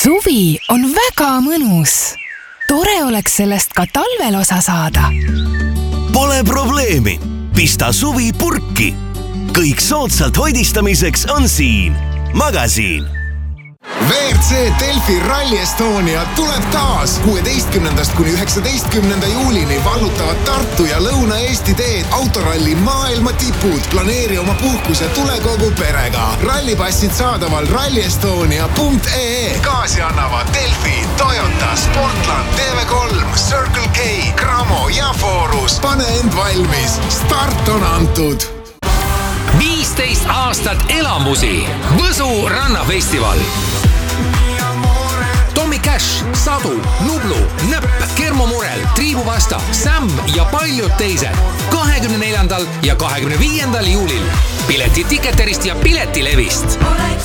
Suvi on väga mõnus. Tore oleks sellest ka talvel osa saada. Pole probleemi. Pista suvi purki. Kõik soodsalt hoidistamiseks on siin. Magasiin. WRC Delfi Rally Estonia tuleb taas 16. kuni 19. juulini vallutavad Tartu ja Lõuna-Eesti teed autoralli maailma tipud. Planeeri oma puhkus ja tule kogu perega. Rallipassid saadaval rallyestonia.ee. Kaasi annavad Delfi, Toyota, Sportland, TV3, Circle K, Cramo ja Forus. Pane end valmis. Start on antud. 15 aastat elamusi. Võsu rannafestival. Tommy Cash, Sadu, Nublu, Näpp, Kermomurel, Triibuvasta, Sam ja paljud teised. 24. ja 25. juulil. Pileti Ticketerist ja Piletilevist.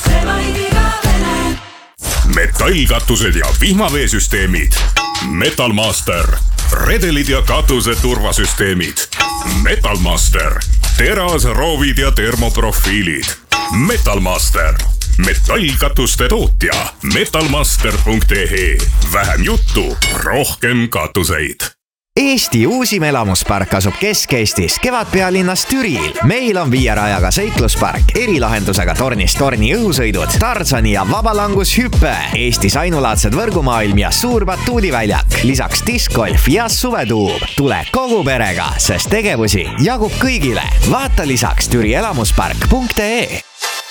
Metallkatused ja vihmaveesüsteemid. Metalmaster. Redelid ja katuse turvasüsteemid. Metalmaster. Terasroovid ja termoprofiilid. Metalmaster. Metallkatuste tootja. Metalmaster.ee. Vähem juttu, rohkem katuseid. Eesti uusim elamuspark asub Kesk-Eestis, Kevadpealinnas Türil. Meil on 5 rajaga seikluspark, erilahendusega tornist torni õhusõidud, Tarzani ja vabalangushüppe, Eestis ainulaadsed võrgumaailm ja suur batuudiväljak, lisaks diskgolf ja suvetuub. Tule kogu perega, sest tegevusi jagub kõigile. Vaata lisaks türielamuspark.ee.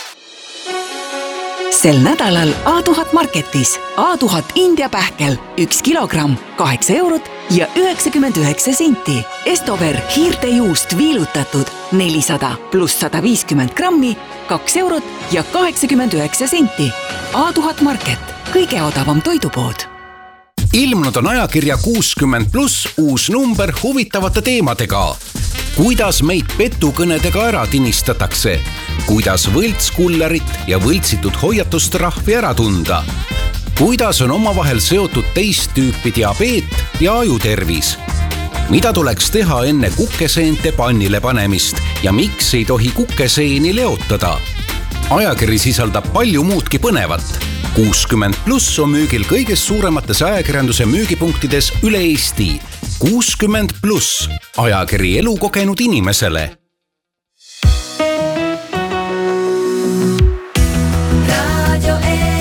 Sel nädalal A1000 Marketis A1000 India pähkel 1 kilogramm 8 eurot ja 99 senti. Estover hiirtejuust viilutatud 400 pluss 150 grammi 2 eurot ja 89 senti. A1000 Market, kõige odavam toidupood. Ilmunud on ajakirja 60+ uus number huvitavate teemadega. Kuidas meid petukõnedega ära tinistatakse? Kuidas võltskullarit ja võltsitud hoiatustrahvi ära tunda? Kuidas on omavahel seotud teist tüüpi diabeet ja ajutervis? Mida tuleks teha enne kukeseente pannile panemist ja miks ei tohi kukeseeni leotada? Ajakiri sisaldab palju muudki põnevat. 60+ on müügil kõigest suuremates ajakirjanduse müügipunktides üle Eesti. 60+, ajakiri elukogenud inimesele. Radio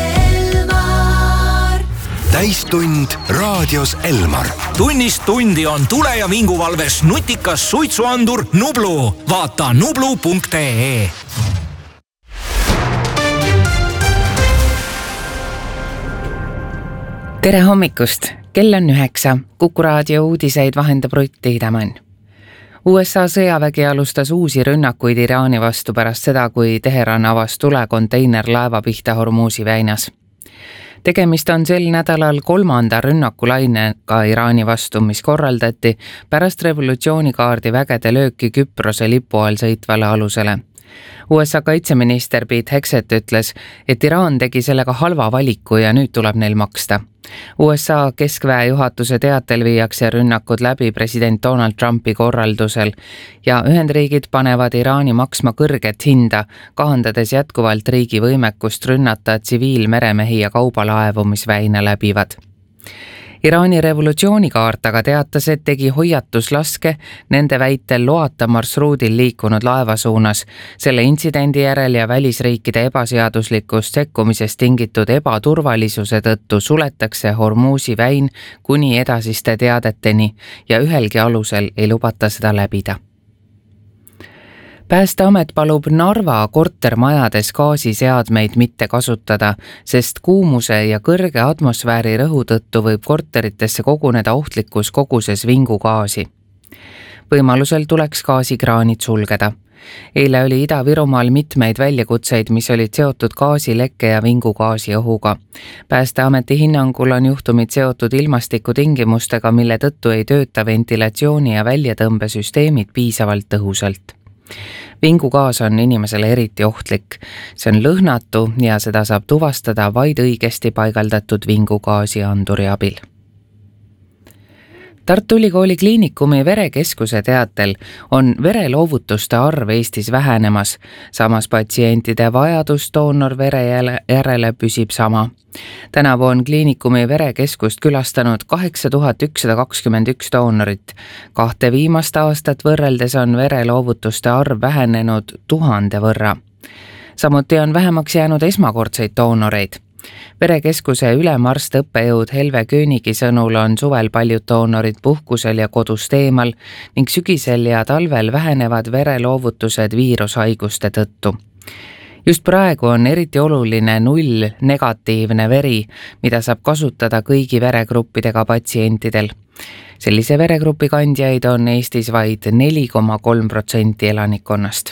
Elmar. Täistund raadios Elmar. Tunnist tundi on tule- ja vinguvalves nutikas suitsuandur Nublu. Vaata nublu.ee. Tere hommikust! Kell on 9. Kuku raadio uudiseid vahendab Rutt Tiidemann. USA sõjavägi alustas uusi rünnakuid Iraani vastu pärast seda, kui Teheran avas tule konteinerlaeva pihta Hormuzi väinas. Tegemist on sel nädalal 3. rünnakulainega Iraani vastu, mis korraldati pärast revolutsioonikaardi vägede lööki Küprose lipu all sõitvale alusele. USA kaitseminister Pete Hegseth ütles, et Iraan tegi sellega halva valiku ja nüüd tuleb neil maksta. USA keskväe juhatuse teatel viiakse rünnakud läbi president Donald Trumpi korraldusel ja Ühendriigid panevad Iraani maksma kõrget hinda, kahandades jätkuvalt riigi võimekust rünnata tsiviilmeremehi ja kaubalaevu, mis väina läbivad. Iraani revolutsioonikaart aga teatas, et tegi hoiatuslaske nende väitel loata marsruudil liikunud laeva suunas. Selle intsidendi järel ja välisriikide ebaseaduslikust sekkumisest tingitud ebaturvalisuse tõttu suletakse Hormuzi väin kuni edasiste teadeteni ja ühelgi alusel ei lubata seda läbida. Päästeamet palub Narva kortermajades gaasiseadmeid mitte kasutada, sest kuumuse ja kõrge atmosfääri rõhu tõttu võib korteritesse koguneda ohtlikus koguses vingugaasi. Võimalusel tuleks gaasikraanid sulgeda. Eile oli Ida-Virumaal mitmeid väljakutseid, mis olid seotud gaasilekke ja vingugaasi ohuga. Päästeameti hinnangul on juhtumid seotud ilmastikutingimustega, mille tõttu ei tööta ventilatsiooni ja väljatõmbesüsteemid piisavalt tõhusalt. Vingugaas on inimesele eriti ohtlik. See on lõhnatu ja seda saab tuvastada vaid õigesti paigaldatud vingugaasi anduri abil. Tartu Ülikooli Kliinikumi verekeskuse teatel on vereloovutuste arv Eestis vähenemas, samas patsientide vajadus doonorvere järele püsib sama. Tänavu on Kliinikumi verekeskust külastanud 8121 doonorit. 2 viimast aastat võrreldes on vereloovutuste arv vähenenud 1000 võrra. Samuti on vähemaks jäänud esmakordseid doonoreid. Verekeskuse ülemarst õppejõud Helve Köönigi sõnul on suvel paljud doonorid puhkusel ja kodust eemal ning sügisel ja talvel vähenevad vereloovutused viirushaiguste tõttu. Just praegu on eriti oluline 0 negatiivne veri, mida saab kasutada kõigi veregruppidega patsientidel. Sellise veregrupi kandjaid on Eestis vaid 4,3% elanikkonnast.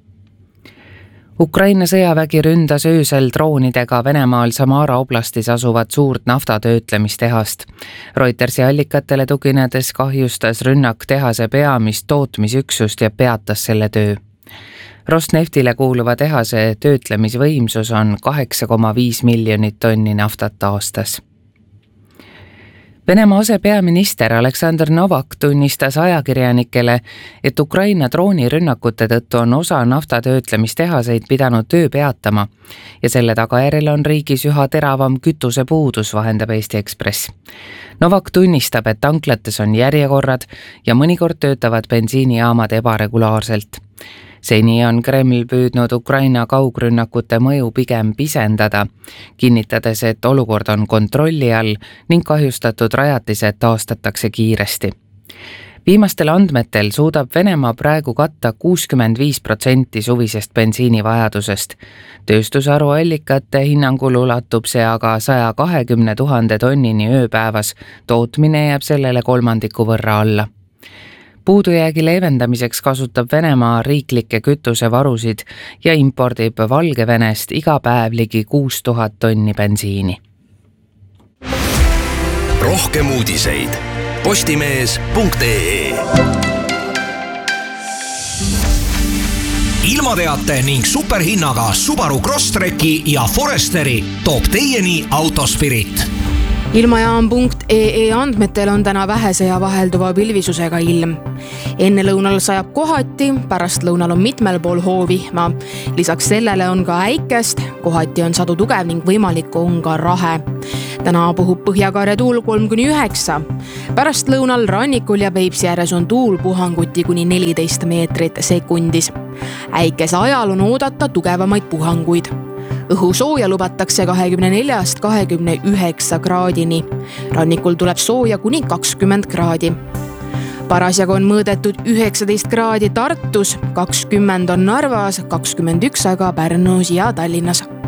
Ukraina sõjavägi ründas öösel droonidega Venemaal Samara oblastis asuvat suurt naftatöötlemistehast. Reutersi allikatele tuginedes kahjustas rünnak tehase peamist tootmisüksust ja peatas selle töö. Rosneftile kuuluva tehase töötlemisvõimsus on 8,5 miljonit tonni naftat aastas. Venemaa asepeaminister Aleksandr Novak tunnistas ajakirjanikele, et Ukraina droonirünnakute tõttu on osa naftatöötlemistehaseid pidanud töö peatama ja selle tagajärjel on riigis üha teravam kütusepuudus, vahendab Eesti Ekspress. Novak tunnistab, et tanklates on järjekorrad ja mõnikord töötavad bensiinijaamad ebaregulaarselt. Seni on Kreml püüdnud Ukraina kaugrünnakute mõju pigem pisendada, kinnitades, et olukord on kontrolli all ning kahjustatud rajatised taastatakse kiiresti. Viimastel andmetel suudab Venemaa praegu katta 65% suvisest bensiinivajadusest. Tööstusharu allikate hinnangul ulatub see aga 120 000 tonnini ööpäevas, tootmine jääb sellele 1/3 võrra alla. Puudujäägi leevendamiseks kasutab Venemaa riiklikke kütusevarusid ja impordib Valgevenest iga päev ligi 6000 tonni bensiini. Rohkem uudiseid postimees.ee. Ilmateate ning superhinnaga Subaru Crosstreki ja Foresteri toob teieni Autospirit. Ilmajaam.ee andmetel on täna vähese ja vahelduva pilvisusega ilm. Enne lõunal sajab kohati, pärast lõunal on mitmel pool hoovihma. Lisaks sellele on ka äikest, kohati on sadu tugev ning võimalik on ka rahe. Täna puhub Põhjakarja tuul 3-9. Pärast lõunal rannikul ja Peipsi ääres on tuul puhanguti kuni 14 meetrit sekundis. Äikese ajal on oodata tugevamaid puhanguid. Õhu sooja lubatakse 24-29 kraadini. Rannikul tuleb sooja kuni 20 kraadi. Parasjagu on mõõdetud 19 kraadi Tartus, 20 on Narvas, 21 aga Pärnus ja Tallinnas.